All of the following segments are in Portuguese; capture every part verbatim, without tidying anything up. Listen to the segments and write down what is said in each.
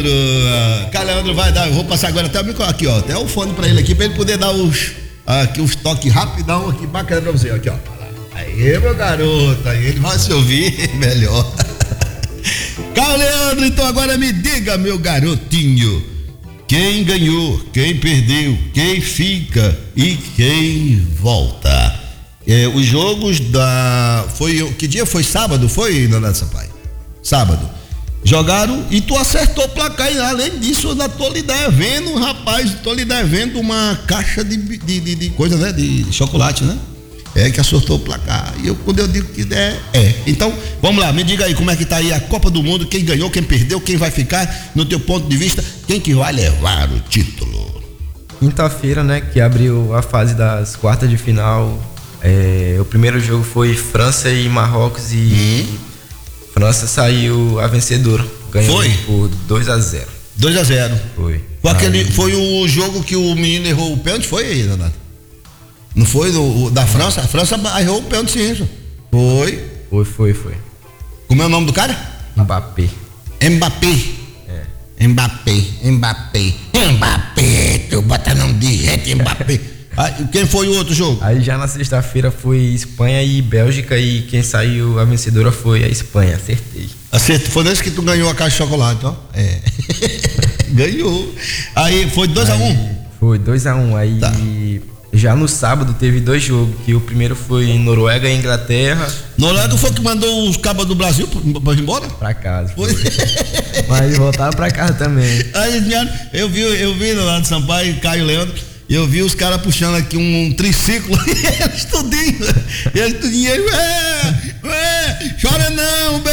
Leandro vai dar, eu vou passar agora até o microfone aqui, ó, até o fone pra ele aqui, pra ele poder dar os, aqui, os toques rapidão aqui, bacana pra você, aqui, ó. Aí, meu garoto, aí ele vai se ouvir melhor. Carlos Leandro, então agora me diga, meu garotinho, quem ganhou, quem perdeu, quem fica e quem volta. É, os jogos da, foi, que dia foi? Sábado, foi, Leonardo Sampaio? Sábado. Jogaram e tu acertou o placar, e além disso eu ainda tô lhe devendo, rapaz, tô lhe devendo uma caixa de, de, de, de coisa, né, de chocolate, né? É que acertou o placar, e eu, quando eu digo que der, é. Então, vamos lá, me diga aí como é que tá aí a Copa do Mundo, quem ganhou, quem perdeu, quem vai ficar, no teu ponto de vista, quem que vai levar o título? Quinta-feira, né, que abriu a fase das quartas de final, é, o primeiro jogo foi França e Marrocos, e hum. França saiu a vencedora, ganhou foi? Por dois a zero. dois a zero. Foi. Foi, aquele, aí... foi o jogo que o menino errou o pênalti, foi aí, Leonardo? Não foi do, da França? A França errou o pênalti, sim. Foi. Foi, foi, foi. Como é o nome do cara? Mbappé. Mbappé. É. Mbappé, Mbappé, Mbappé. Tu bota nome de gente, Mbappé. Aí, quem foi o outro jogo? Aí já na sexta-feira foi Espanha e Bélgica, e quem saiu a vencedora foi a Espanha, acertei. Acertou, foi nesse que tu ganhou a caixa de chocolate, ó. É. Ganhou. Aí foi dois a um? Foi dois a um, aí... Tá. Já no sábado teve dois jogos, que o primeiro foi Noruega e Inglaterra. Noruega foi que mandou os cabos do Brasil pra ir embora? Pra casa. Foi. Mas voltaram pra casa também. Aí, eu vi, eu vi no lado de Sampaio, Caio Leandro, eu vi os caras puxando aqui um, um triciclo, e eles tudinho, eles tudinho, é, é, chora não,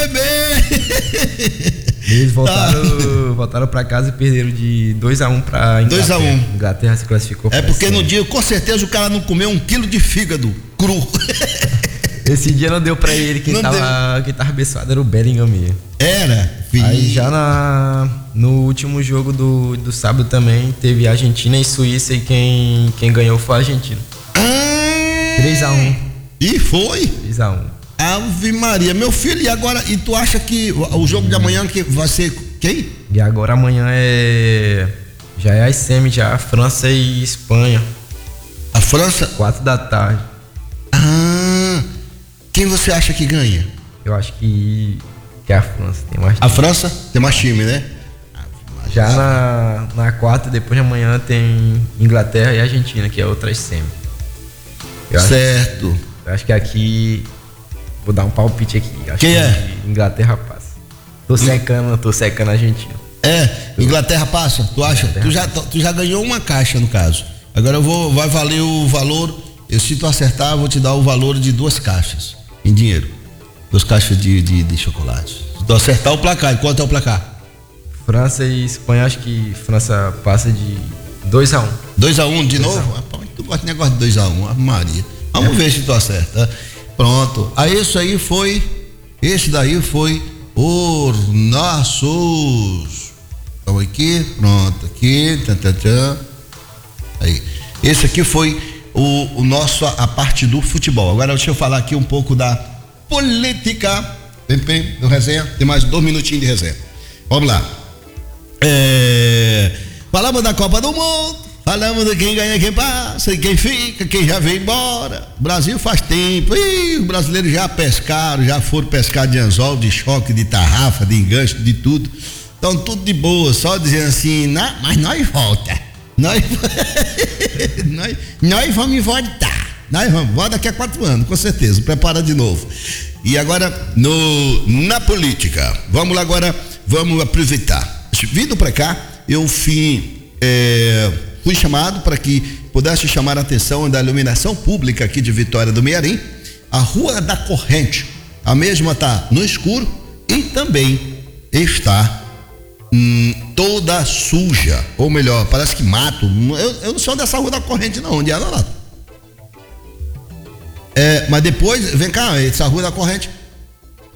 bebê. Eles voltaram, tá. voltaram pra casa e perderam de dois a um pra Inglaterra. dois a um. Inglaterra se classificou. É porque no dia, com certeza, o cara não comeu um quilo de fígado cru. Esse dia não deu pra ele, quem, tava, quem tava abençoado era o Bellingham mesmo. Era? Filho. Aí já na, no último jogo do, do sábado também teve Argentina e Suíça, e quem, quem ganhou foi a Argentina. Ah, três a um. E foi? três a um. Ave Maria, meu filho, e agora, e tu acha que o jogo de amanhã que vai ser quem? E agora amanhã é, já é as semi, já França e Espanha. A França? Quatro da tarde. Ah, quem você acha que ganha? Eu acho que, que é a França, tem mais time. A França tem mais time, né? Já na, na quarta, depois de amanhã, tem Inglaterra e Argentina, que é outras semi. Eu certo. Acho, eu acho que aqui... Vou dar um palpite aqui. Acho Quem que é? Inglaterra passa. Tô secando, tô secando a Argentina. É, Inglaterra passa, tu acha? Tu já, tu já ganhou uma caixa, no caso. Agora eu vou, vai valer o valor, eu, se tu acertar, eu vou te dar o valor de duas caixas em dinheiro. Duas caixas de, de, de chocolate. Se tu acertar o placar, quanto é o placar? França e Espanha, acho que França passa de dois a um. dois a um de novo? Rapaz, tu gosta de negócio de dois a um, Maria. Vamos é. ver se tu acerta. Pronto, aí isso aí foi, esse daí foi os nossos, vamos aqui, pronto, aqui, tã, tã, tã. Aí, esse aqui foi o, o nosso, a parte do futebol. Agora deixa eu falar aqui um pouco da política, bem, bem, do resenha, tem mais dois minutinhos de resenha, vamos lá. É, falamos da Copa do Mundo, falamos de quem ganha, quem passa, quem fica, quem já veio embora. O Brasil faz tempo. Ih, os brasileiros já pescaram, já foram pescar de anzol, de choque, de tarrafa, de enganche, de tudo. Então tudo de boa, só dizendo assim, não, mas nós volta. Nós, nós, nós vamos voltar. Nós vamos, volta daqui a quatro anos, com certeza. Prepara de novo. E agora, no, na política, vamos lá agora, vamos aproveitar. Vindo para cá, eu fui... É, fui chamado para que pudesse chamar a atenção da iluminação pública aqui de Vitória do Mearim, a Rua da Corrente. A mesma está no escuro e também está hum, toda suja, ou melhor, parece que mato. Eu, eu não sou dessa Rua da Corrente não, onde é lá? É, mas depois, vem cá, essa Rua da Corrente